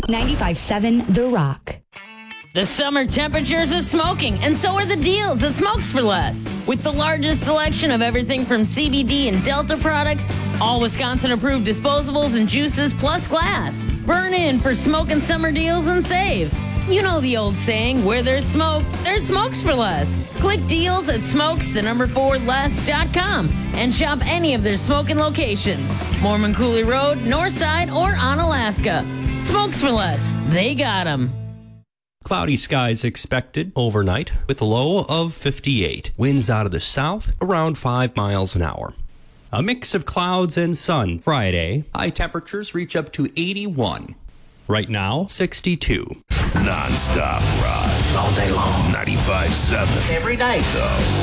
95.7 The Rock. The summer temperatures are smoking, and so are the deals at Smokes for Less. With the largest selection of everything from CBD and Delta products, all Wisconsin-approved disposables and juices, plus glass. Burn in for smoking summer deals and save. You know the old saying, where there's smoke, there's Smokes for Less. Click deals at smokes4less.com and shop any of their smoking locations. Mormon Cooley Road, Northside, or on Alaska. Smokes for Less. They got them. Cloudy skies expected overnight with a low of 58. Winds out of the south around 5 miles an hour. A mix of clouds and sun Friday. High temperatures reach up to 81. Right now, 62. Non-stop rock. All day long. 95.7. Every day. The